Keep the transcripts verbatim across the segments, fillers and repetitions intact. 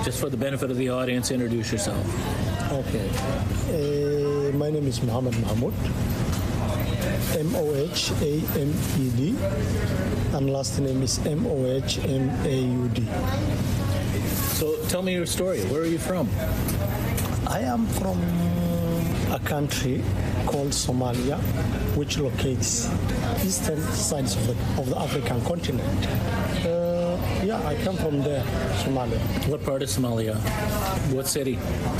Just for the benefit of the audience, introduce yourself. Okay. Uh, my name is Mohammed Mahmoud. M O H A M E D. And last name is M O H M A U D. So tell me your story. Where are you from? I am from a country called Somalia, which locates eastern sides of the, of the African continent. Uh, yeah, I come from there, Somalia. What part of Somalia? What city?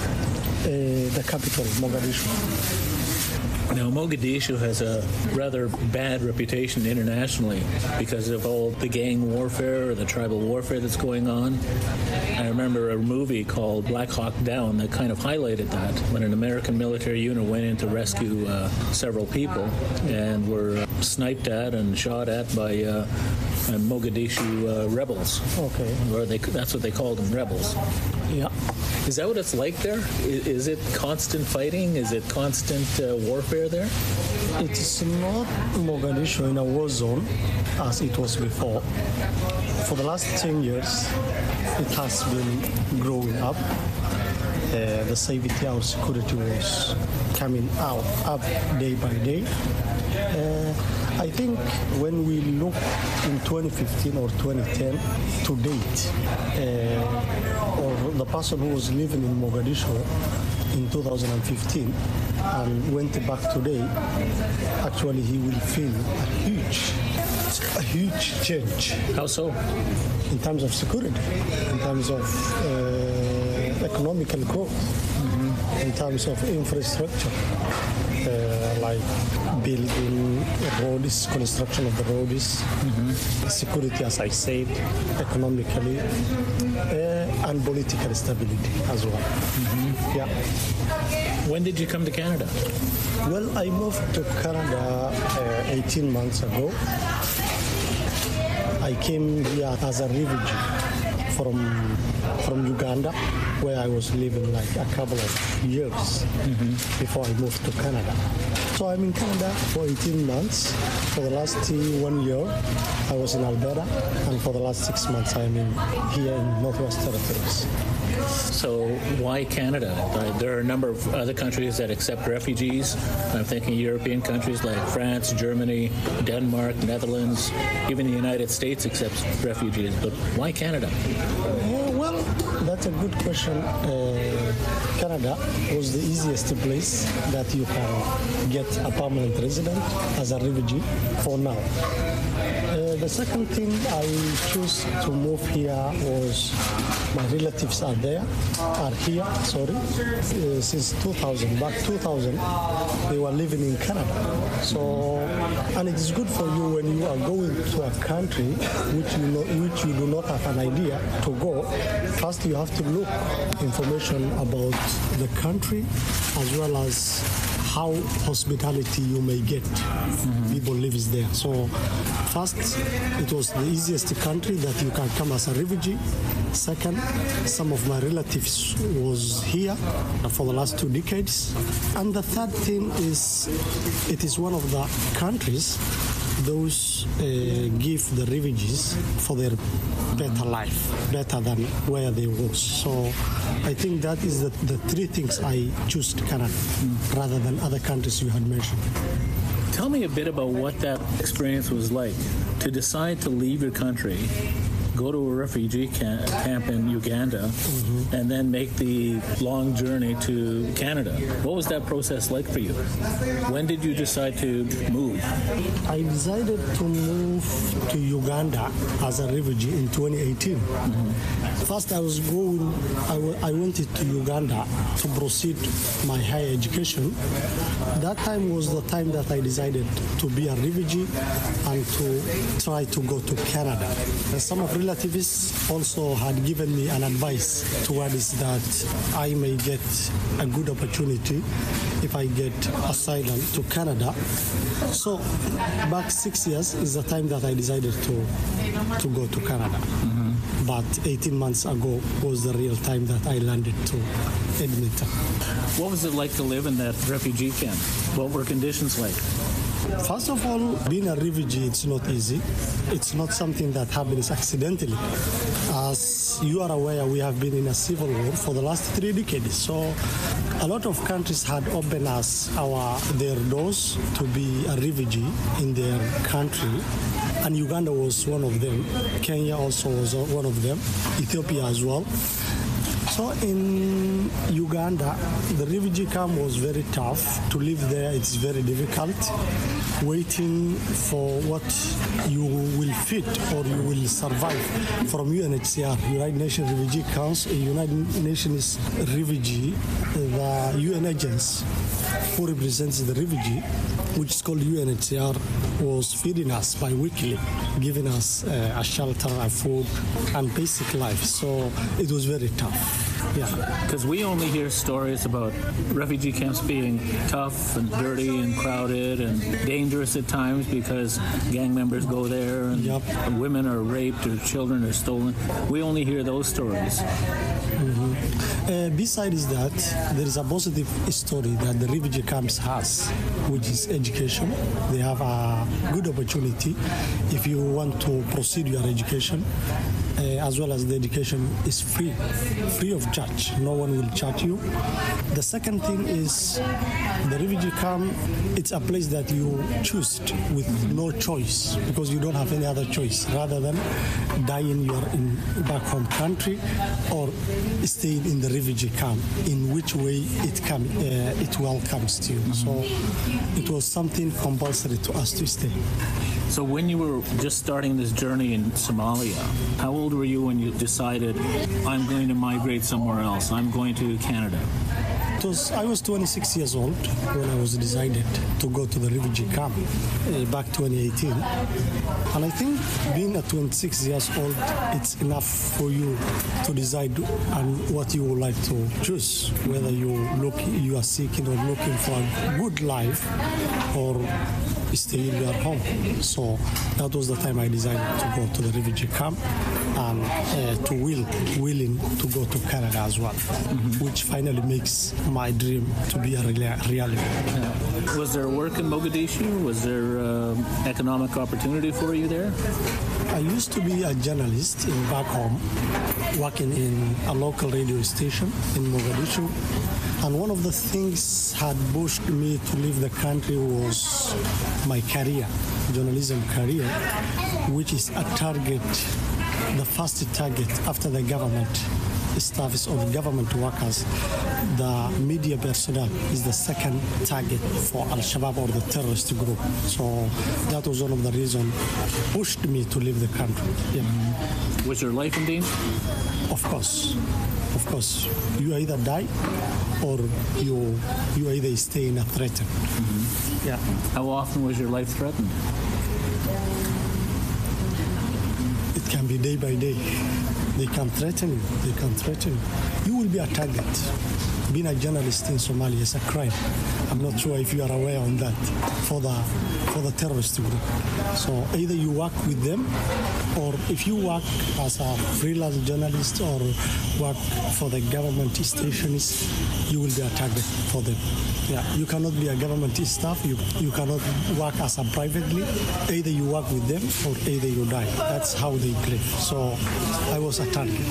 Uh, the capital, Mogadishu. Now, Mogadishu has a rather bad reputation internationally because of all the gang warfare or the tribal warfare that's going on. I remember a movie called Black Hawk Down that kind of highlighted that when an American military unit went in to rescue uh, several people and were sniped at and shot at by uh, Mogadishu uh, rebels. Okay. Or they, that's what they called them, rebels. Yeah. Is that what it's like there? Is, is it constant fighting? Is it constant uh, warfare there? It is not Mogadishu in a war zone as it was before. For the last ten years, it has been growing up. Uh, the safety or security was coming out up day by day. Uh, I think when we look in twenty fifteen or twenty ten to date, uh, or the person who was living in Mogadishu in two thousand fifteen and went back today, actually he will feel a huge, a huge change. How so? In terms of security, in terms of uh, economical growth, mm-hmm. in terms of infrastructure. Uh, like building roads, construction of the roads, mm-hmm. security, as I said, economically, uh, and political stability as well. Mm-hmm. Yeah. When did you come to Canada? Well, I moved to Canada uh, eighteen months ago. I came here as a refugee from from Uganda, where I was living like a couple of years mm-hmm. before I moved to Canada. So I'm in Canada for eighteen months. For the last one year, I was in Alberta, and for the last six months, I'm in, here in Northwest Territories. So why Canada? There are a number of other countries that accept refugees. I'm thinking European countries like France, Germany, Denmark, Netherlands, even the United States accepts refugees. But why Canada? Uh, well, that's a good question. Uh, Canada was the easiest place that you can get a permanent resident as a refugee for now. Uh, the second thing I chose to move here was my relatives are there, are here, sorry, uh, since two thousand. Back two thousand, they were living in Canada. So, and it is good for you when you are going to a country which you know, which you do not have an idea to go. First, you have to look information about the country as well as how hospitality you may get. Mm-hmm. People lives there. So first, it was the easiest country that you can come as a refugee. Second, some of my relatives was here for the last two decades. And the third thing is, it is one of the countries those uh, give the refugees for their better life, better than where they was. So I think that is the, the three things I choose Canada mm. rather than other countries you had mentioned. Tell me a bit about what that experience was like to decide to leave your country, go to a refugee camp, camp in Uganda, mm-hmm. and then make the long journey to Canada. What was that process like for you? When did you decide to move? I decided to move to Uganda as a refugee in twenty eighteen. Mm-hmm. First, I was going, I, w- I went to Uganda to proceed my higher education. That time was the time that I decided to be a refugee and to try to go to Canada. And some of relatives also had given me an advice towards that I may get a good opportunity if I get asylum to Canada. So back six years is the time that I decided to to go to Canada. Mm-hmm. But eighteen months ago was the real time that I landed to Edmonton. What was it like to live in that refugee camp? What were conditions like? First of all, being a refugee, it's not easy. It's not something that happens accidentally. As as you are aware, we have been in a civil war for the last three decades. So a lot of countries had opened us our their doors to be a refugee in their country. And Uganda was one of them. Kenya also was one of them. Ethiopia as well. So in Uganda, the refugee camp was very tough. To live there, it's very difficult. Waiting for what you will fit or you will survive from U N H C R, United Nations Refugee Council, United Nations Refugee, the U N agents who represents the refugee, which is called U N H C R, was feeding us bi-weekly, giving us uh, a shelter, a food, and basic life. So it was very tough. Yeah. Because we only hear stories about refugee camps being tough and dirty and crowded and dangerous at times because gang members go there and Yep. women are raped or children are stolen. We only hear those stories. Mm-hmm. Uh, besides that, there is a positive story that the refugee camps has, which is education. They have a good opportunity if you want to proceed your education, uh, as well as the education is free, free of charge. No one will charge you. The second thing is the refugee camp. It's a place that you choose with no choice because you don't have any other choice rather than dying your in back home country or staying in the refugee camp. In which way it come, uh, it welcomes to you. Mm-hmm. So it was something compulsory to us to stay. So when you were just starting this journey in Somalia, how old were you when you decided, I'm going to migrate somewhere else, I'm going to Canada? It was, I was twenty-six years old when I was decided to go to the refugee camp uh, back twenty eighteen. And I think being at twenty-six years old, it's enough for you to decide on what you would like to choose, whether you look, you are seeking or looking for a good life or stay in your home. So that was the time I decided to go to the refugee camp and uh, to will, willing to go to Canada as well, mm-hmm. which finally makes my dream to be a reality. Yeah. Was there work in Mogadishu? Was there uh, economic opportunity for you there? I used to be a journalist in back home, working in a local radio station in Mogadishu. And one of the things had pushed me to leave the country was my career, journalism career, which is a target, the first target after the government staffs or the government workers. The media personnel is the second target for Al-Shabaab or the terrorist group. So that was one of the reasons pushed me to leave the country. Yeah. Was your life in danger? Of course. Of course, you either die or you you either stay in a threat. Mm-hmm. Yeah. How often was your life threatened? It can be day by day. They can threaten you. They can threaten you. You will be a target. Being a journalist in Somalia is a crime. I'm not sure if you are aware on that for the for the terrorist group. So either you work with them, or if you work as a freelance journalist or work for the government stations, you will be a target for them. Yeah, you cannot be a government staff. You you cannot work as a privately. Either you work with them or either you die. That's how they play. So I was a target.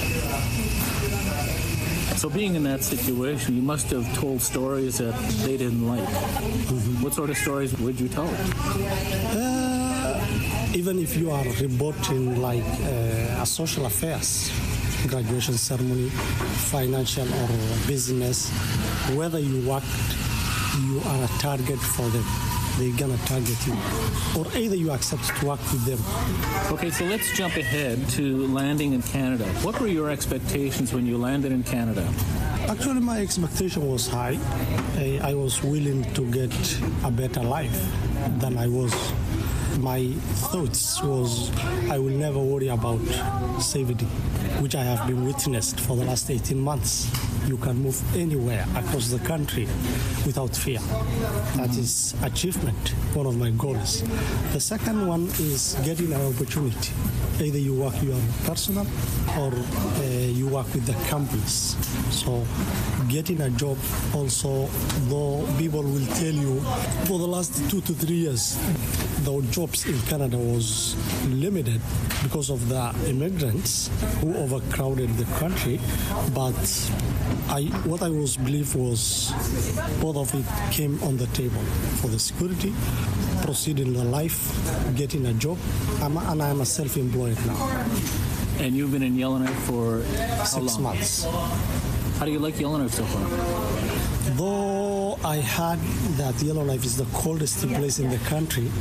So being in that situation, you must have told stories that they didn't like. Mm-hmm. What sort of stories would you tell? Uh, even if you are reporting like uh, a social affairs, graduation ceremony, financial or business, whether you work, you are a target for them. They're gonna target you, or either you accept to work with them. Okay, so let's jump ahead to landing in Canada. What were your expectations when you landed in Canada? Actually, my expectation was high. I, I was willing to get a better life than I was. My thoughts was I will never worry about safety, which I have been witnessed for the last eighteen months. You can move anywhere across the country without fear. That is achievement, one of my goals. The second one is getting an opportunity. Either you work your personal or uh, you work with the companies. So getting a job also, though people will tell you for the last two to three years, the jobs in Canada was limited because of the immigrants who overcrowded the country. But I, what I was believe was both of it came on the table for the security, proceeding the life, getting a job, I'm a, and I'm a self-employed now. And you've been in Yellowknife for how Six long? months. How do you like Yellowknife so far? Though I heard that Yellowknife is the coldest place in the country,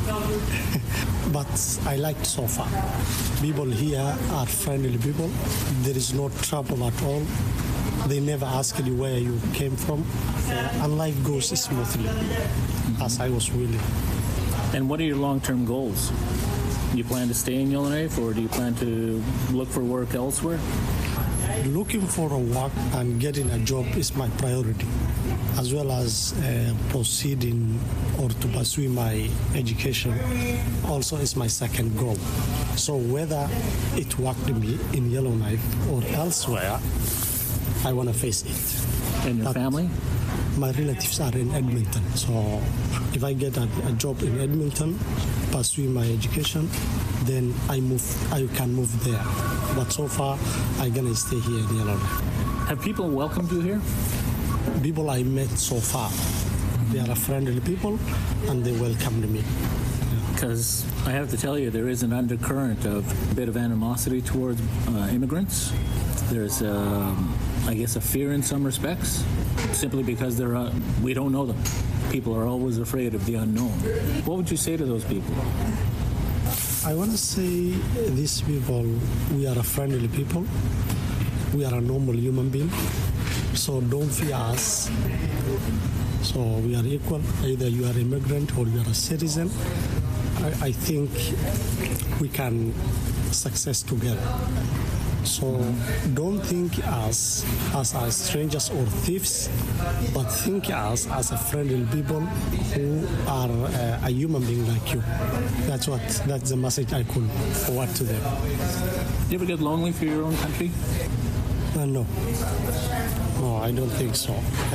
but I liked so far. People here are friendly people. There is no trouble at all. They never ask you where you came from, uh, and life goes smoothly, mm-hmm. as I was willing. And what are your long-term goals? Do you plan to stay in Yellowknife, or do you plan to look for work elsewhere? Looking for a work and getting a job is my priority, as well as uh, proceeding or to pursue my education also is my second goal. So whether it worked me in Yellowknife or elsewhere, I want to face it. And your but family? My relatives are in Edmonton, so if I get a, a job in Edmonton, pursue my education, then I move. I can move there. But so far, I'm gonna stay here in Yellowknife. Have people welcomed you here? People I met so far, they are friendly people, and they welcomed me. Because I have to tell you, there is an undercurrent of a bit of animosity towards uh, immigrants. There's, um, I guess, a fear in some respects, simply because they're uh, we don't know them. People are always afraid of the unknown. What would you say to those people? I want to say these people, we are a friendly people. We are a normal human being. So don't fear us. So we are equal. Either you are an immigrant or you are a citizen. I, I think we can success together. So don't think us as our strangers or thieves, but think us as a friendly people who are uh, a human being like you. That's what that's the message I could forward to them. Do you ever get lonely for your own country? Uh, no, no, I don't think so.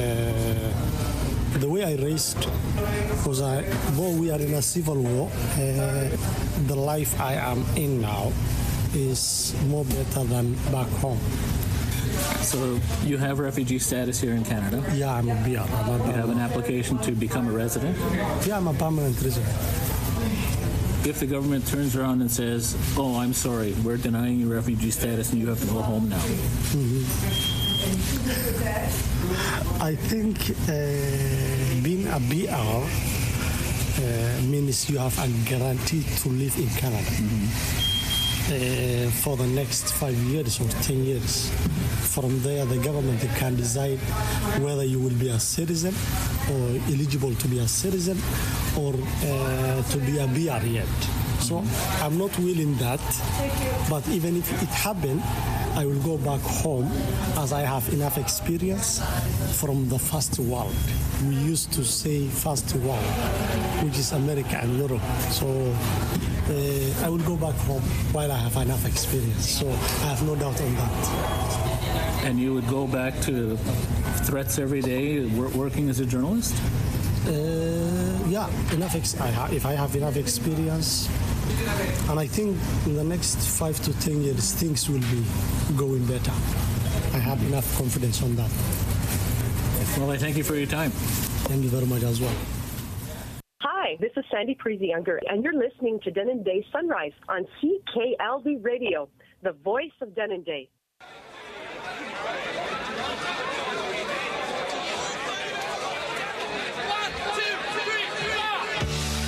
Uh, the way I raised, because I, though we are in a civil war, uh, the life I am in now is more better than back home. So you have refugee status here in Canada? Yeah, I'm a B R. I'm a, you have an application to become a resident? Yeah, I'm a permanent resident. If the government turns around and says, oh, I'm sorry, we're denying you refugee status and you have to go home now. Mm-hmm. I think uh, being a B R uh, means you have a guarantee to live in Canada. Mm-hmm. Uh, for the next five years or ten years. From there, the government can decide whether you will be a citizen or eligible to be a citizen or uh, to be a B R yet. So I'm not willing that, but even if it happened, I will go back home as I have enough experience from the first world. We used to say first world, which is America and Europe. So uh, I will go back home while I have enough experience. So I have no doubt on that. And you would go back to threats every day, working as a journalist? Uh, yeah, enough. Ex- I ha- if I have enough experience, and I think in the next five to ten years, things will be going better. I have enough confidence on that. Well, I thank you for your time. Thank you very much as well. Hi, this is Sandy Parisi Younger, and you're listening to Denendeh Sunrise on C K L V Radio, the voice of Denendeh.